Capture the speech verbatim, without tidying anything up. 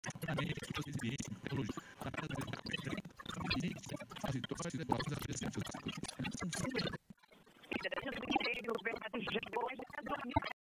Primeiramente, as suas experiências em teologia, na casa da experiência, as vitórias e as adversidades. O verdadeiro chegou a Jesus dormiu